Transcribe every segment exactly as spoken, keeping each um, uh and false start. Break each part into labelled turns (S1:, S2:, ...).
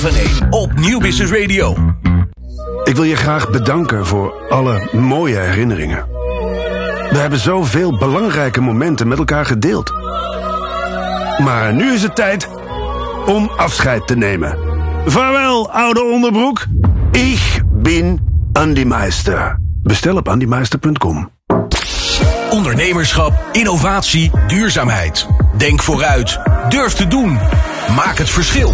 S1: op Nieuw Business Radio.
S2: Ik wil je graag bedanken voor alle mooie herinneringen. We hebben zoveel belangrijke momenten met elkaar gedeeld. Maar nu is het tijd om afscheid te nemen. Vaarwel, oude onderbroek. Ik ben Andy Meister. Bestel op andy meister punt com.
S1: Ondernemerschap, innovatie, duurzaamheid. Denk vooruit. Durf te doen. Maak het verschil.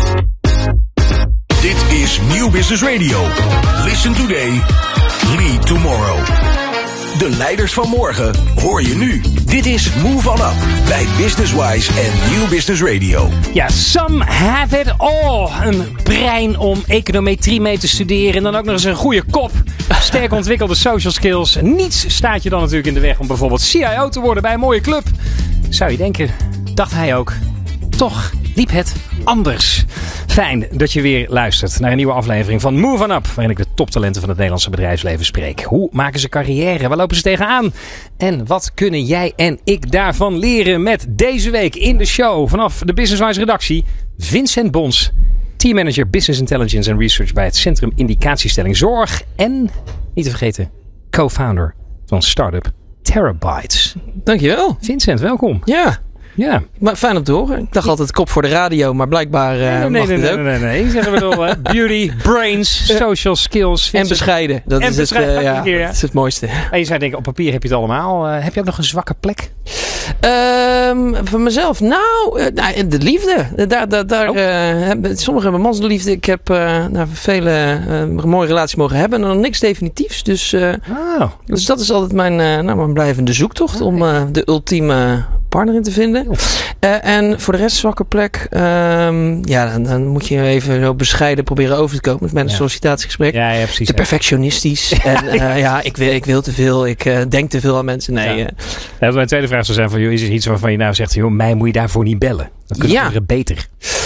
S1: Dit is Nieuw Business Radio. Listen today. Lead tomorrow. De leiders van morgen hoor je nu. Dit is Move On Up bij Businesswise en Nieuw Business Radio.
S3: Ja, some have it all. Een brein om econometrie mee te studeren. En dan ook nog eens een goede kop. Sterk ontwikkelde social skills. Niets staat je dan natuurlijk in de weg om bijvoorbeeld C I O te worden bij een mooie club. Zou je denken, dacht hij ook. Toch liep het anders. Fijn dat je weer luistert naar een nieuwe aflevering van Move On Up, waarin ik de toptalenten van het Nederlandse bedrijfsleven spreek. Hoe maken ze carrière? Waar lopen ze tegenaan? En wat kunnen jij en ik daarvan leren met deze week in de show vanaf de Businesswise redactie Vincent Bons, teammanager Business Intelligence and Research bij het Centrum Indicatiestelling Zorg en, niet te vergeten, co-founder van start-up Terabytes.
S4: Dankjewel.
S3: Vincent, welkom.
S4: Ja.
S3: Ja.
S4: Maar fijn om te horen. Ik dacht altijd kop voor de radio, maar blijkbaar uh,
S3: nee, nee,
S4: mag
S3: nee,
S4: dit
S3: nee,
S4: ook.
S3: nee, nee, nee. Zeggen we wel, hè. Beauty, brains, social skills.
S4: En bescheiden. Dat,
S3: en
S4: is,
S3: bescheiden,
S4: het, uh, ja,
S3: keer, ja.
S4: dat is het mooiste.
S3: En je zei denk ik, op papier heb je het allemaal. Uh, heb je ook nog een zwakke plek?
S4: Um, voor mezelf? Nou, uh, nou, de liefde. Daar, daar, daar, oh. uh, sommigen hebben mans de liefde. Ik heb uh, nou, vele uh, mooie relaties mogen hebben. En dan niks definitiefs. Dus, uh,
S3: oh.
S4: dus dat is altijd mijn, uh, nou, mijn blijvende zoektocht. Oh, om uh, de ultieme partner in te vinden. Uh, en voor de rest zwakke plek. Um, ja, dan, dan moet je even zo bescheiden proberen over te komen. Met mijn ja. sollicitatiegesprek.
S3: Ja, ja, precies.
S4: Te perfectionistisch. en uh, ja, ik wil, ik wil te veel. Ik uh, denk te veel aan mensen. Nee. Ja. Uh,
S3: ja, mijn tweede vraag zou zijn van, joh, is er iets waarvan je nou zegt, joh, mij moet je daarvoor niet bellen. Dan kunnen
S4: ja.
S3: anderen beter.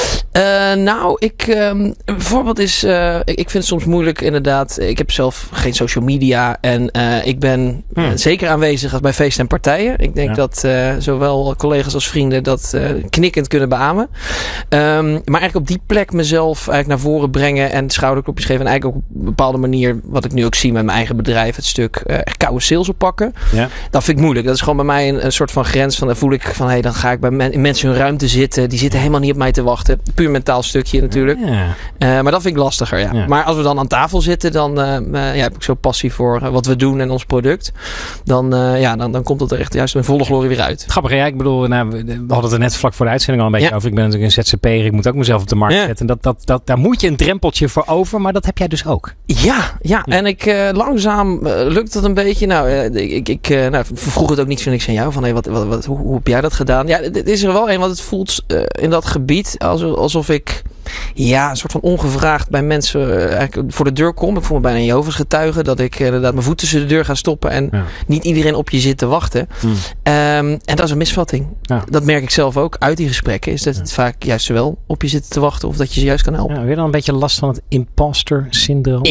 S4: Uh, nou, ik, um, een voorbeeld is, uh, ik, ik vind het soms moeilijk inderdaad. Ik heb zelf geen social media en uh, ik ben hmm. uh, zeker aanwezig als bij feesten en partijen. Ik denk ja. dat uh, zowel collega's als vrienden dat uh, knikkend kunnen beamen. Um, maar eigenlijk op die plek mezelf eigenlijk naar voren brengen en schouderklopjes geven. En eigenlijk ook op een bepaalde manier, wat ik nu ook zie met mijn eigen bedrijf, het stuk uh, echt koude sales oppakken. Ja. Dat vind ik moeilijk. Dat is gewoon bij mij een, een soort van grens van, dan voel ik van, hé, hey, dan ga ik bij men, in mensen hun ruimte zitten. Die zitten helemaal niet op mij te wachten. Puur mentaal stukje natuurlijk. Ja. Uh, maar dat vind ik lastiger, ja. ja. Maar als we dan aan tafel zitten, dan uh, uh, ja, heb ik zo passie voor uh, wat we doen en ons product. Dan, uh, ja, dan, dan komt het er echt juist in volle glorie weer uit.
S3: Grappig, ja. Ik bedoel, nou, we hadden het er net vlak voor de uitzending al een beetje ja. over. Ik ben natuurlijk een Z Z P'er. Ik moet ook mezelf op de markt ja. zetten. Dat, dat, dat, daar moet je een drempeltje voor over, maar dat heb jij dus ook.
S4: Ja, ja. ja. En ik, uh, langzaam uh, lukt het een beetje. Nou, uh, ik, ik uh, nou, vroeg het ook niet zo niks aan jou. Van, hey, wat, wat, wat, hoe, hoe heb jij dat gedaan? Ja, dit is er wel een, want het voelt uh, in dat gebied alsof, alsof ik ja, een soort van ongevraagd bij mensen uh, eigenlijk voor de deur kom. Ik voel me bijna een Jehovah's getuige dat ik uh, inderdaad mijn voet tussen de deur ga stoppen en ja. niet iedereen op je zit te wachten. Mm. Um, en dat is een misvatting. Ja. Dat merk ik zelf ook uit die gesprekken. Is dat ja. het vaak juist zowel op je zit te wachten of dat je ze juist kan helpen.
S3: Ja, weer dan een beetje last van het imposter syndroom.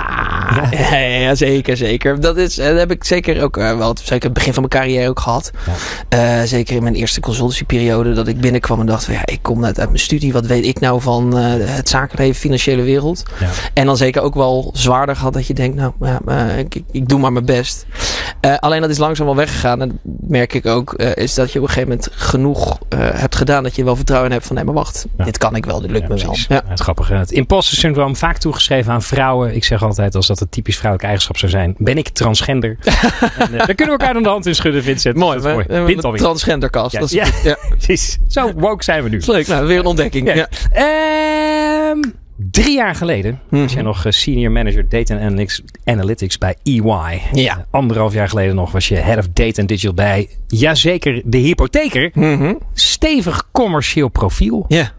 S4: Ja, ja. ja zeker, zeker. Dat, is, dat heb ik zeker ook uh, wel zeker het begin van mijn carrière ook gehad. Ja. Uh, zeker in mijn eerste consultancyperiode dat ik binnenkwam en dacht van ja, ik kom uit, uit mijn studie. Wat weet ik nou van uh, het zakenleven, financiële wereld. Ja. En dan zeker ook wel zwaarder gehad dat je denkt, nou, ja, uh, ik, ik, ik doe maar mijn best. Uh, alleen dat is langzaam wel weggegaan. En dat merk ik ook, uh, is dat je op een gegeven moment genoeg uh, hebt gedaan dat je wel vertrouwen hebt van, nee, maar wacht, ja. dit kan ik wel, dit lukt ja, me precies. wel. Ja.
S3: Het grappige, het imposter syndroom vaak toegeschreven aan vrouwen. Ik zeg altijd, als dat een typisch vrouwelijke eigenschap zou zijn, ben ik transgender. en, uh, daar kunnen we elkaar aan de hand in schudden, Vincent.
S4: Mooi, we, mooi. We hebben een transgenderkast.
S3: Ja,
S4: dat is
S3: ja, ja. Precies. Zo woke zijn we nu.
S4: Leuk, nou, weer een ontdekking. Ja.
S3: Ja. Um, drie jaar geleden mm-hmm. was jij nog senior manager data analytics, analytics bij E Y.
S4: Ja.
S3: Uh, anderhalf jaar geleden nog was je head of data and digital bij, jazeker, de hypotheker.
S4: Mm-hmm.
S3: Stevig commercieel profiel.
S4: Ja.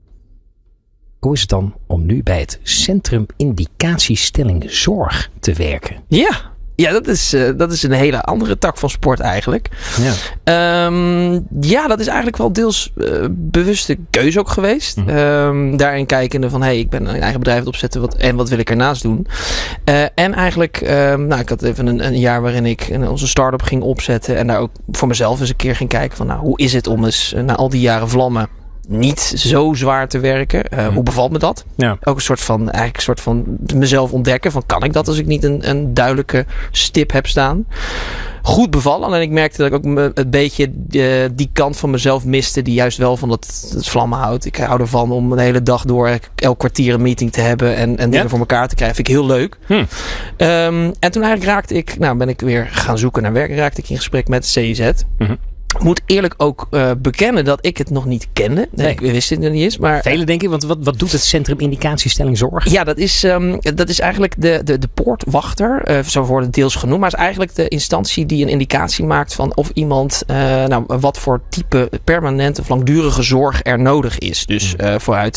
S3: Hoe is het dan om nu bij het Centrum Indicatiestelling Zorg te werken?
S4: Ja. Ja, dat is, uh, dat is een hele andere tak van sport eigenlijk. Ja, um, ja dat is eigenlijk wel deels uh, bewuste keuze ook geweest. Mm. Um, daarin kijkende van, hey, ik ben een eigen bedrijf aan het opzetten wat, en wat wil ik ernaast doen. Uh, en eigenlijk, um, nou, ik had even een, een jaar waarin ik een, onze start-up ging opzetten en daar ook voor mezelf eens een keer ging kijken van, nou, hoe is het om eens uh, na al die jaren vlammen niet zo zwaar te werken. Uh, mm. Hoe bevalt me dat?
S3: Ja.
S4: Ook een soort van, eigenlijk een soort van mezelf ontdekken. Van kan ik dat als ik niet een, een duidelijke stip heb staan? Goed bevallen. En ik merkte dat ik ook me, een beetje uh, die kant van mezelf miste. Die juist wel van dat, dat vlammen houdt. Ik hou ervan om een hele dag door elk kwartier een meeting te hebben. En, en dingen ja? voor elkaar te krijgen. Vind ik heel leuk. Hm. Um, en toen eigenlijk raakte ik, nou ben ik weer gaan zoeken naar werk. Raakte ik in gesprek met C I Z. Mm-hmm. Ik moet eerlijk ook uh, bekennen dat ik het nog niet kende. Nee. Ik wist het nog niet eens. Maar
S3: velen denken, want wat, wat doet het Centrum Indicatiestelling Zorg?
S4: Ja, dat is, um, dat is eigenlijk de, de, de poortwachter. Uh, zo wordt het deels genoemd. Maar het is eigenlijk de instantie die een indicatie maakt van of iemand, uh, nou, wat voor type permanente of langdurige zorg er nodig is. Dus uh, vooruit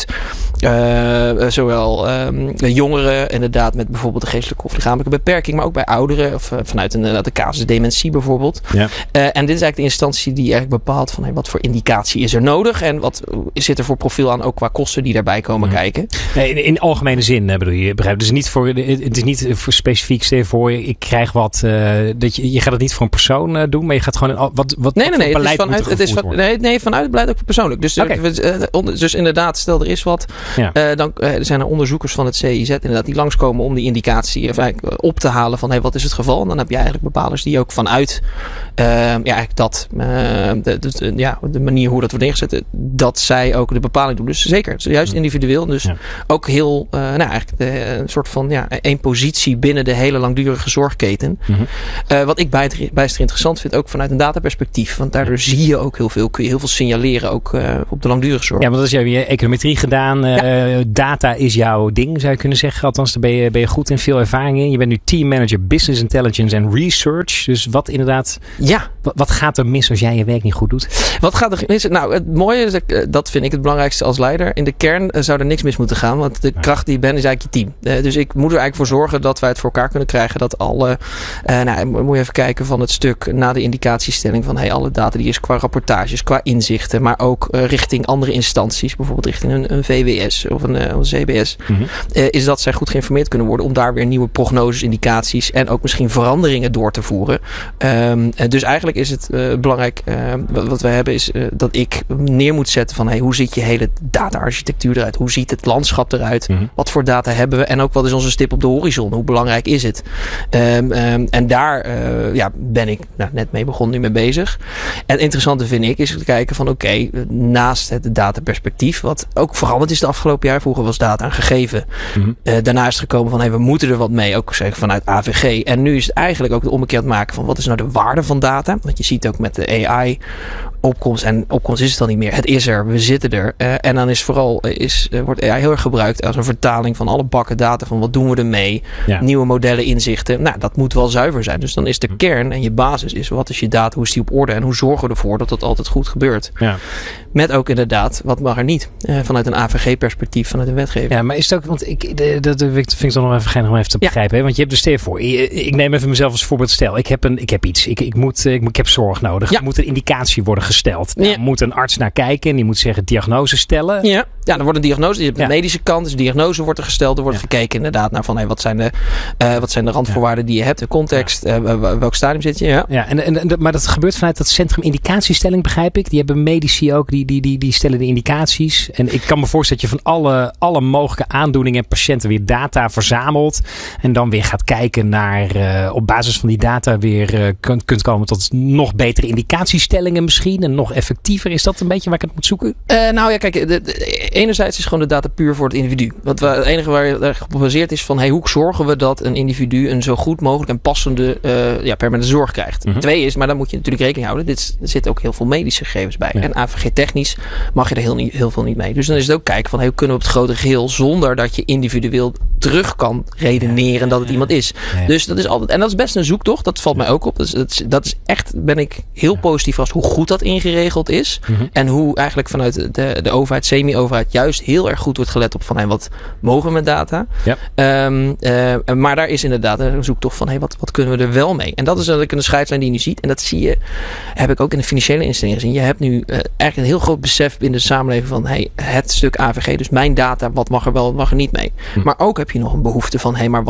S4: uh, zowel um, jongeren, inderdaad, met bijvoorbeeld een geestelijke of lichamelijke beperking, maar ook bij ouderen, of uh, vanuit een, de casus dementie bijvoorbeeld. Ja. Uh, en dit is eigenlijk de instantie die eigenlijk bepaalt van hey, wat voor indicatie is er nodig en wat zit er voor profiel aan, ook qua kosten die daarbij komen hmm. kijken.
S3: Nee, in, in algemene zin bedoel je, begrijp. Dus niet voor, het is niet voor specifiek, stel je voor, ik krijg wat, uh, dat je, je gaat het niet voor een persoon uh, doen, maar je gaat gewoon, wat, wat
S4: nee, nee, nee,
S3: beleid
S4: het is vanuit, het is van, nee, nee, vanuit het beleid ook persoonlijk. Dus, okay. uh, dus inderdaad, stel er is wat, ja. uh, dan uh, zijn er onderzoekers van het C I Z inderdaad die langskomen om die indicatie uh, op te halen van hey, wat is het geval? En dan heb je eigenlijk bepalers die ook vanuit uh, ja, eigenlijk dat uh, de, de, de, ja, de manier hoe dat wordt ingezet, dat zij ook de bepaling doen. Dus zeker, juist individueel. Dus ja. ook heel, uh, nou eigenlijk de, een soort van ja, één positie binnen de hele langdurige zorgketen. Mm-hmm. Uh, wat ik bijster, bijster interessant vind, ook vanuit een dataperspectief. Want daardoor ja. zie je ook heel veel, kun je heel veel signaleren, ook uh, op de langdurige zorg.
S3: Ja, want dat is jouw econometrie gedaan. Uh, ja. Data is jouw ding, zou je kunnen zeggen. Althans, daar ben je, ben je goed in, veel ervaring in. Je bent nu team manager Business Intelligence and Research. Dus wat inderdaad,
S4: ja.
S3: wat, wat gaat er mis als jij je werk niet goed doet?
S4: Wat gaat er mis? Nou, het mooie is, dat vind ik het belangrijkste als leider. In de kern zou er niks mis moeten gaan, want de kracht die je bent is eigenlijk je team. Uh, dus ik moet er eigenlijk voor zorgen dat wij het voor elkaar kunnen krijgen. Dat alle, uh, nou, moet je even kijken van het stuk na de indicatiestelling van hey, alle data die is qua rapportages, qua inzichten, maar ook uh, richting andere instanties, bijvoorbeeld richting een, een V W S of een, uh, een C B S, mm-hmm. uh, is dat zij goed geïnformeerd kunnen worden om daar weer nieuwe prognoses, indicaties en ook misschien veranderingen door te voeren. Um, dus eigenlijk is het uh, belangrijk, uh, wat we hebben is uh, dat ik neer moet zetten van hey, hoe ziet je hele data-architectuur eruit? Hoe ziet het landschap eruit? Mm-hmm. Wat voor data hebben we? En ook wat is onze stip op de horizon? Hoe belangrijk is het? Um, um, en daar uh, ja, ben ik nou, net mee begonnen, nu mee bezig. En het interessante vind ik is te kijken van oké, okay, naast het dataperspectief, wat ook veranderd is de afgelopen jaar. Vroeger was data een gegeven. Mm-hmm. Uh, daarna is het gekomen van hey, we moeten er wat mee, ook zeg, vanuit A V G. En nu is het eigenlijk ook de ommekeer aan het maken van wat is nou de waarde van data? Want je ziet ook met de A I opkomst, en opkomst is het dan niet meer. Het is er, we zitten er. Uh, en dan is vooral, is, uh, wordt A I heel erg gebruikt als een vertaling van alle bakken data, van wat doen we ermee? Ja. Nieuwe modellen, inzichten. Nou, dat moet wel zuiver zijn. Dus dan is de kern en je basis is, wat is je data, hoe is die op orde en hoe zorgen we ervoor dat dat altijd goed gebeurt? Ja. Met ook inderdaad, wat mag er niet? Uh, vanuit een A V G-perspectief, vanuit een wetgeving.
S3: Ja, maar is het ook, want ik, de, dat vind ik toch nog even geinig om even te begrijpen. Ja. Hè? Want je hebt dus stel voor, ik neem even mezelf als voorbeeld stel. Ik heb, een, ik heb iets, ik, ik, moet, ik, ik heb zorg nodig. Ja. Er moet een indicatie worden gesteld. Daar ja. moet een arts naar kijken en die moet zeggen diagnose stellen.
S4: Ja, ja dan wordt een diagnose, je hebt ja. de medische kant, dus de diagnose wordt er gesteld. Er wordt ja. gekeken inderdaad naar van hey, wat, zijn de, uh, wat zijn de randvoorwaarden ja. die je hebt, de context, ja. uh, welk stadium zit je. Ja,
S3: ja en, en, en, maar dat gebeurt vanuit dat centrum indicatiestelling, begrijp ik. Die hebben medici ook, die, die, die, die stellen de indicaties. En ik kan me voorstellen dat je van alle, alle mogelijke aandoeningen en patiënten weer data verzamelt. En dan weer gaat kijken naar, uh, op basis van die data weer uh, kunt, kunt komen tot nog betere indicatiestellingen misschien. En nog effectiever. Is dat een beetje waar ik het moet zoeken?
S4: Uh, nou ja, kijk. De, de, enerzijds is gewoon de data puur voor het individu. Wat we, het enige waar je op gebaseerd is van hey, hoe zorgen we dat een individu een zo goed mogelijk en passende uh, ja, permanente zorg krijgt. Mm-hmm. Twee is, maar daar moet je natuurlijk rekening houden. Dit, er zitten ook heel veel medische gegevens bij. Ja. En A V G-technisch mag je er heel, niet, heel veel niet mee. Dus dan is het ook kijken van hey, hoe kunnen we op het grote geheel zonder dat je individueel terug kan redeneren ja. dat het iemand is. Ja. Dus dat is altijd, en dat is best een zoektocht. Dat valt ja. mij ook op. Dat is, dat is, dat is echt, ben ik heel ja. positief als hoe goed dat ingeregeld is. Mm-hmm. En hoe eigenlijk vanuit de, de overheid, semi-overheid, juist heel erg goed wordt gelet op van hey, wat mogen we met data. Ja. Um, uh, maar daar is inderdaad een zoektocht van hey, wat, wat kunnen we er wel mee. En dat is eigenlijk een scheidslijn die je nu ziet. En dat zie je, heb ik ook in de financiële instellingen gezien. Je hebt nu uh, eigenlijk een heel groot besef binnen de samenleving van hey, het stuk A V G, dus mijn data, wat mag er wel, wat mag er niet mee. Hm. Maar ook heb je nog een behoefte van hey, maar wat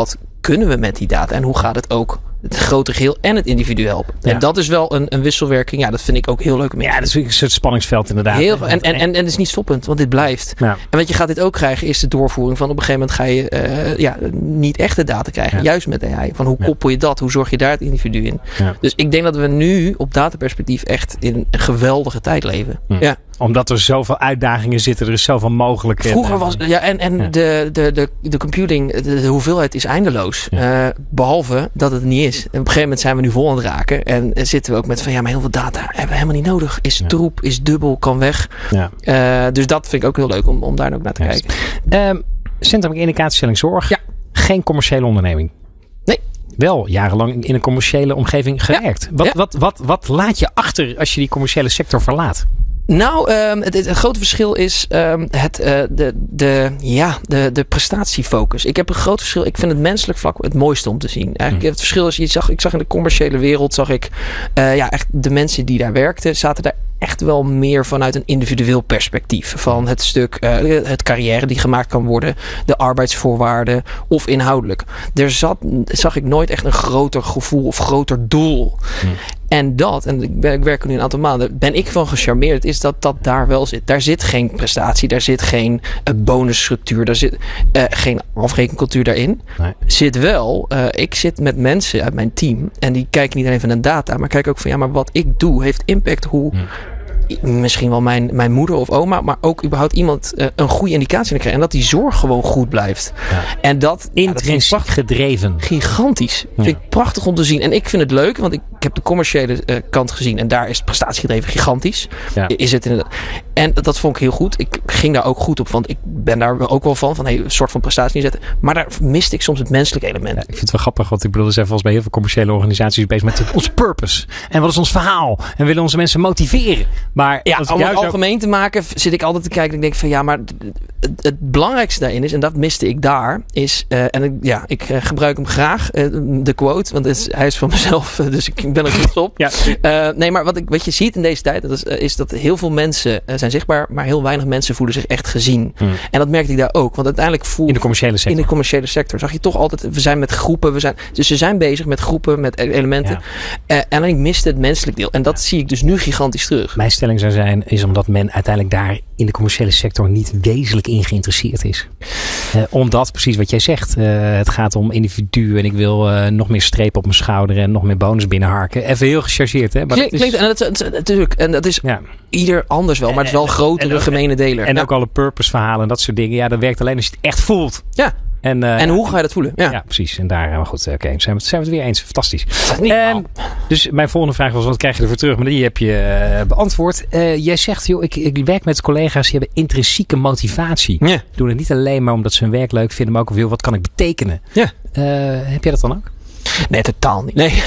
S4: kunnen we met die data? En hoe gaat het ook het grotere geheel en het individu helpen? Ja. En dat is wel een, een wisselwerking. Ja, dat vind ik ook heel leuk.
S3: Ja, dat is een soort spanningsveld inderdaad.
S4: Heel, en, en, en, en het is niet stoppend, want dit blijft. Ja. En wat je gaat dit ook krijgen, is de doorvoering van op een gegeven moment ga je uh, ja, niet echte data krijgen. Ja. Juist met A I. Van hoe koppel je dat? Hoe zorg je daar het individu in? Ja. Dus ik denk dat we nu op dataperspectief echt in een geweldige tijd leven. Ja. ja.
S3: Omdat er zoveel uitdagingen zitten, er is zoveel mogelijk.
S4: Vroeger was ja en, en ja. de, de, de, de computing, de, de hoeveelheid is eindeloos. Ja. Uh, behalve dat het niet is. En op een gegeven moment zijn we nu vol aan het raken. En zitten we ook met van ja, maar heel veel data hebben we helemaal niet nodig. Is ja. troep, is dubbel, kan weg. Ja. Uh, dus dat vind ik ook heel leuk om, om daar ook naar te ja. kijken.
S3: Um, Centrum Indicatiestelling Zorg. Ja. Geen commerciële onderneming.
S4: Nee.
S3: Wel jarenlang in een commerciële omgeving gewerkt. Ja. Wat, ja. wat, wat, wat laat je achter als je die commerciële sector verlaat?
S4: Nou, um, het, het grote verschil is um, het, uh, de, de, ja, de, de prestatiefocus. Ik heb een groot verschil. Ik vind het menselijk vlak het mooiste om te zien. Eigenlijk hmm. het verschil is, je zag, ik zag in de commerciële wereld, zag ik uh, ja, echt de mensen die daar werkten, zaten daar echt wel meer vanuit een individueel perspectief. Van het stuk, uh, het carrière die gemaakt kan worden, de arbeidsvoorwaarden of inhoudelijk. Er zat, zag ik nooit echt een groter gevoel of groter doel. Hmm. En dat, en ik, ben, ik werk nu een aantal maanden, ben ik van gecharmeerd, is dat dat daar wel zit. Daar zit geen prestatie, daar zit geen uh, bonusstructuur, daar zit uh, geen afrekencultuur daarin. Nee. Zit wel, uh, ik zit met mensen uit mijn team en die kijken niet alleen van de data, maar kijken ook van ja, maar wat ik doe heeft impact hoe... Hmm. Misschien wel mijn, mijn moeder of oma, maar ook überhaupt iemand uh, een goede indicatie krijgt. En dat die zorg gewoon goed blijft. Ja. En dat
S3: intrinsiek ja, gedreven.
S4: Gigantisch. Ja. Vind ik prachtig om te zien. En ik vind het leuk, want ik, ik heb de commerciële uh, kant gezien. En daar is het prestatiegedreven gigantisch. Ja. Is het inderdaad. En dat, dat vond ik heel goed. Ik ging daar ook goed op, want ik ben daar ook wel van. Van hey, een soort van prestatie neerzetten. Maar daar miste ik soms het menselijke element. Ja, ik
S3: vind het wel grappig, want ik bedoel, er zijn volgens mij heel veel commerciële organisaties bezig met onze purpose. En wat is ons verhaal? En we willen onze mensen motiveren. Maar
S4: ja, om het algemeen ook te maken, zit ik altijd te kijken en ik denk van ja, maar het, het belangrijkste daarin is, en dat miste ik daar, is, uh, en ik, ja, ik uh, gebruik hem graag, uh, de quote, want het is, hij is van mezelf, dus ik ben er trots op. Ja. Uh, nee, maar wat, ik, wat je ziet in deze tijd, dat is, uh, is dat heel veel mensen uh, zijn zichtbaar, maar heel weinig mensen voelen zich echt gezien. Hmm. En dat merkte ik daar ook, want uiteindelijk voel
S3: in de commerciële sector.
S4: In de commerciële sector zag je toch altijd, we zijn met groepen, we zijn, dus ze zijn bezig met groepen, met elementen. Ja. Uh, en ik miste het menselijk deel. En dat zie ik dus nu gigantisch terug.
S3: Mijn stelling zou zijn, is omdat men uiteindelijk daar in de commerciële sector niet wezenlijk in geïnteresseerd is. Uh, omdat, precies wat jij zegt, uh, het gaat om individu en ik wil uh, nog meer strepen op mijn schouder en nog meer bonus binnenharken. Even heel gechargeerd, hè? Maar
S4: Klink,
S3: is...
S4: Klinkt, en dat is natuurlijk, en dat is ja. ieder anders wel, maar het is wel een grotere en, en, gemene deler.
S3: En, en
S4: ja.
S3: ook alle purpose verhalen en dat soort dingen. Ja, dat werkt alleen als je het echt voelt.
S4: Ja. En, uh, en hoe ga je dat voelen? Ja,
S3: ja precies. En daar, maar goed, oké, okay, zijn, zijn we het weer eens. Fantastisch. Um, dus mijn volgende vraag was, wat krijg je ervoor terug? Maar die heb je uh, beantwoord. Uh, jij zegt, joh, ik, ik werk met collega's die hebben intrinsieke motivatie. Ja. Doen het niet alleen maar omdat ze hun werk leuk vinden, maar ook veel, wat kan ik betekenen? Ja. Uh, heb jij dat dan ook?
S4: Nee, totaal niet. Nee.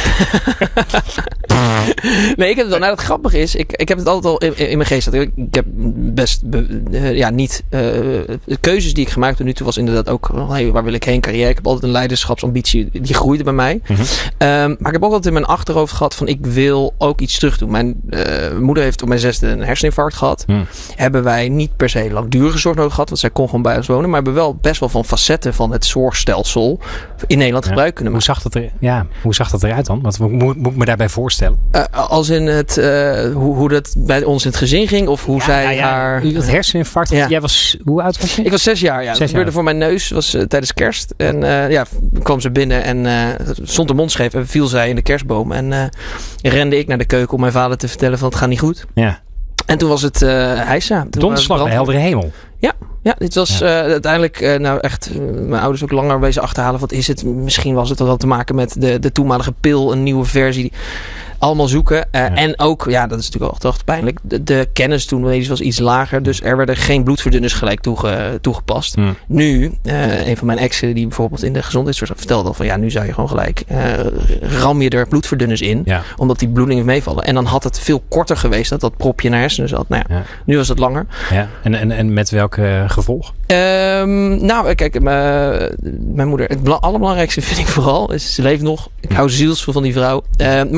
S4: nee, ik heb het wel. Nou, het grappige is, ik, ik heb het altijd al in, in mijn geest. Ik, ik heb best, uh, ja, niet. Uh, de keuzes die ik gemaakt heb nu toe was inderdaad ook, oh, hey, waar wil ik heen, carrière. Ik heb altijd een leiderschapsambitie, die groeide bij mij. Mm-hmm. Um, maar ik heb ook altijd in mijn achterhoofd gehad van, ik wil ook iets terug doen. Mijn uh, moeder heeft op mijn zesde een herseninfarct gehad. Mm. Hebben wij niet per se langdurige zorg nodig gehad, want zij kon gewoon bij ons wonen. Maar hebben wel best wel van facetten van het zorgstelsel in Nederland ja. gebruik kunnen maken.
S3: Hoe zag dat er, ja, hoe zag dat eruit dan? Wat moet, moet ik me daarbij voorstellen?
S4: Uh, als in het, uh, hoe, hoe dat bij ons in het gezin ging? Of hoe ja, zij ja, ja. haar...
S3: U had herseninfarct. Ja. Jij was, hoe oud was je?
S4: Ik was zes jaar, ja. Zes dat gebeurde jaar. Voor mijn neus. was uh, tijdens kerst. En uh, ja, kwam ze binnen en uh, stond de mond scheef en viel zij in de kerstboom. En uh, rende ik naar de keuken om mijn vader te vertellen van, het gaat niet goed. Ja. En toen was het uh, hijsa.
S3: Donderslag bij heldere hemel.
S4: Ja, ja, dit was ja. uh, uiteindelijk, uh, nou echt, uh, mijn ouders ook langer wezen achterhalen. Wat is het? Misschien was het wel te maken met de, de toenmalige pil, een nieuwe versie. Allemaal zoeken. Uh, ja. En ook, ja, dat is natuurlijk ook toch pijnlijk. De, de kennis toen was iets lager. Dus er werden geen bloedverdunners gelijk toege, toegepast. Hmm. Nu, uh, een van mijn exen die bijvoorbeeld in de gezondheidszorg vertelde al van ja, nu zou je gewoon gelijk uh, ram je er bloedverdunners in. Ja. Omdat die bloedingen meevallen. En dan had het veel korter geweest dat dat propje naar hersenen zat. Nou ja, ja. Nu was het langer.
S3: Ja. En, en, en met welk uh, gevolg?
S4: Um, nou, kijk, mijn, mijn moeder, het allerbelangrijkste vind ik vooral, is ze leeft nog. Ik hou zielsveel van die vrouw. Uh, maar ze heeft wel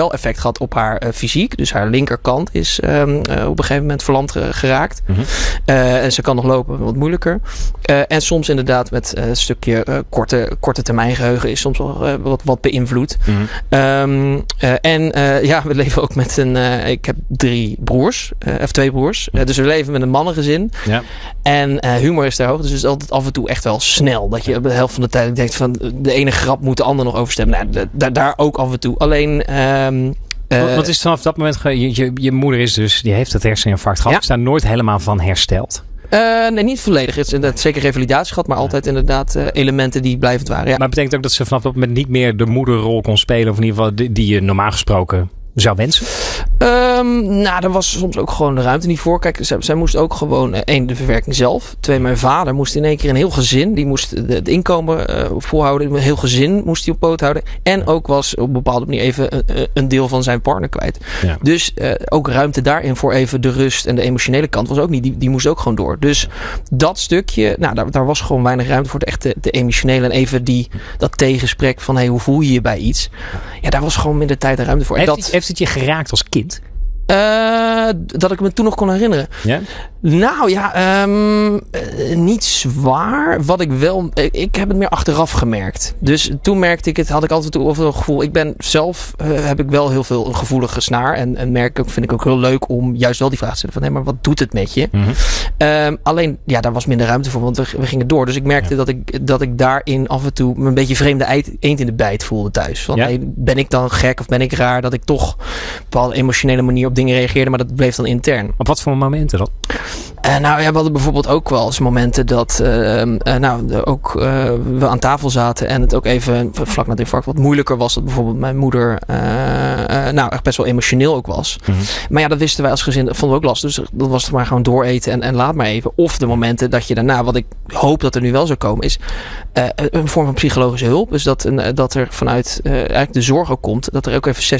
S4: wel effect gehad op haar uh, fysiek. Dus haar linkerkant is um, uh, op een gegeven moment verlamd uh, geraakt. Mm-hmm. Uh, en ze kan nog lopen, wat moeilijker. Uh, en soms inderdaad met uh, een stukje uh, korte, korte termijn geheugen is soms wel uh, wat, wat beïnvloed. Mm-hmm. Um, uh, en uh, ja, we leven ook met een... Uh, ik heb drie broers, uh, of twee broers. Uh, dus we leven met een mannengezin. Ja. En uh, humor is daar hoog. Dus het is altijd af en toe echt wel snel. Dat je op de helft van de tijd denkt van de ene grap moet de ander nog overstemmen. Nou, d- d- daar ook af en toe. Alleen... Um,
S3: uh, Wat is vanaf dat moment... Ge- je, je, je moeder is dus... Die heeft het herseninfarct gehad. Ja. Is daar nooit helemaal van hersteld?
S4: Uh, nee, niet volledig. Het is inderdaad zeker revalidatie gehad, maar altijd inderdaad uh, elementen die blijvend waren. Ja.
S3: Maar het betekent ook dat ze vanaf dat moment niet meer de moederrol kon spelen, of in ieder geval die, die je normaal gesproken zou wensen?
S4: Um, nou, daar was soms ook gewoon de ruimte niet voor. Kijk, zij, zij moest ook gewoon, uh, één, de verwerking zelf. Twee, mijn vader moest in één keer een heel gezin. Die moest het inkomen uh, volhouden. Een heel gezin moest hij op poot houden. En ook was op een bepaalde manier even een, een deel van zijn partner kwijt. Ja. Dus uh, ook ruimte daarin voor even de rust en de emotionele kant was ook niet. Die, die moest ook gewoon door. Dus dat stukje, nou, daar, daar was gewoon weinig ruimte voor. De echte de emotionele en even die, dat tegensprek van, hey, hoe voel je je bij iets? Ja, daar was gewoon minder tijd en ruimte voor.
S3: Heeft,
S4: en dat,
S3: het, heeft het je geraakt als kind?
S4: Uh, dat ik me toen nog kon herinneren.
S3: Ja?
S4: Nou ja, um, uh, niet zwaar. Wat ik wel... Ik, ik heb het meer achteraf gemerkt. Dus toen merkte ik het, had ik altijd over een gevoel... Ik ben zelf, uh, heb ik wel heel veel een gevoelige snaar. En, en merk ik, vind ik ook heel leuk om juist wel die vraag te stellen van... Hé, maar wat doet het met je? Mm-hmm. Um, alleen, ja, daar was minder ruimte voor, want we, we gingen door. Dus ik merkte ja. dat, ik, dat ik daarin af en toe... me een beetje vreemde eend in de bijt voelde thuis. Van, ja. hey, ben ik dan gek of ben ik raar? Dat ik toch op een bepaalde emotionele manier op dingen reageerde, maar dat bleef dan intern.
S3: Op wat voor momenten dan?
S4: Uh, nou ja, we hadden bijvoorbeeld ook wel eens momenten dat uh, uh, nou, de, ook, uh, we aan tafel zaten en het ook even vlak na het infarct wat moeilijker was. Dat bijvoorbeeld mijn moeder uh, uh, nou echt best wel emotioneel ook was. Mm-hmm. Maar ja, dat wisten wij als gezin, dat vonden we ook lastig. Dus dat was het maar gewoon dooreten en, en laat maar even. Of de momenten dat je daarna, wat ik hoop dat er nu wel zou komen, is uh, een vorm van psychologische hulp. Dus dat, een, dat er vanuit uh, eigenlijk de zorg ook komt, dat er ook even